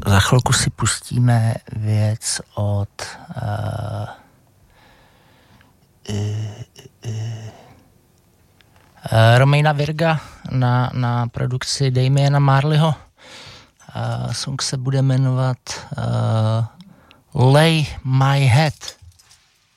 za chvilku si pustíme věc od Romaina Virga na produkci Damiana Marleyho. Song se bude jmenovat Lay My Head.